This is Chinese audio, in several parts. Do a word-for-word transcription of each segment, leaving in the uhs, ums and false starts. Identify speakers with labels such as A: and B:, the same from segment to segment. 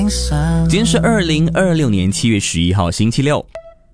A: 今天是二零二六年七月十一号星期六。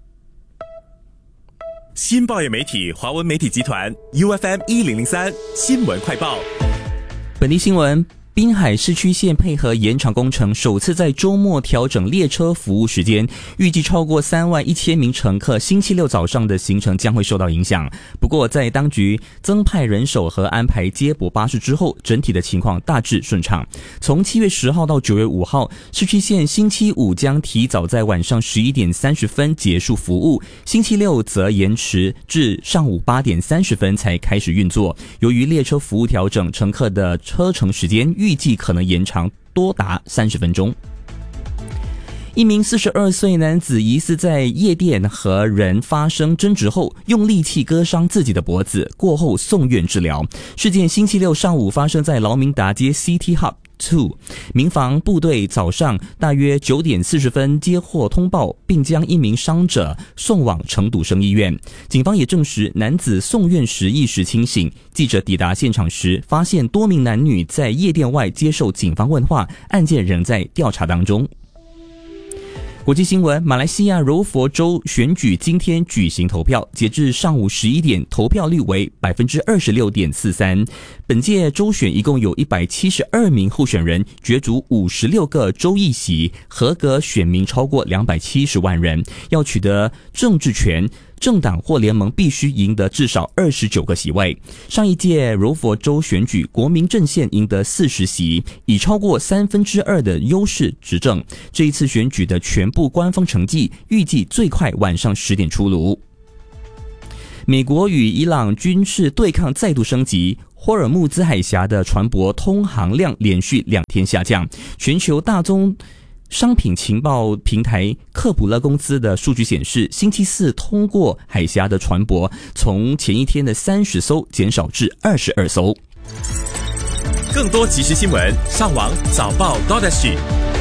B: 新报业媒体华文媒体集团 U F M 一零零三新闻快报。
A: 本地新闻：滨海市区线配合延长工程，首次在周末调整列车服务时间，预计超过三万一千名乘客星期六早上的行程将会受到影响。不过，在当局增派人手和安排接驳巴士之后，整体的情况大致顺畅。从七月十号到九月五号，市区线星期五将提早在晚上十一点三十分结束服务，星期六则延迟至上午八点三十分才开始运作。由于列车服务调整，乘客的车程时间预计可能延长多达三十分钟。一名四十二岁男子疑似在夜店和人发生争执后，用利器割伤自己的脖子，过后送院治疗。事件星期六上午发生在劳明达街 City Hub二，民防部队早上大约九点四十分接获通报，并将一名伤者送往城笃生医院。警方也证实男子送院时意识清醒。记者抵达现场时，发现多名男女在夜店外接受警方问话，案件仍在调查当中。国际新闻：马来西亚柔佛州选举今天举行投票，截至上午十一点，投票率为 百分之二十六点四三。本届州选一共有一百七十二名候选人，角逐五十六个州议席，合格选民超过两百七十万人。要取得政治权，政党或联盟必须赢得至少二十九个席位。上一届柔佛州选举，国民阵线赢得四十席，以超过三分之二的优势执政。这一次选举的全部官方成绩预计最快晚上十点出炉。美国与伊朗军事对抗再度升级，霍尔木兹海峡的船舶通航量连续两天下降。全球大宗商品情报平台克普勒公司的数据显示，星期四通过海峡的船舶从前一天的三十艘减少至二十二艘。
B: 更多即时新闻，上网早报 .dot.sg。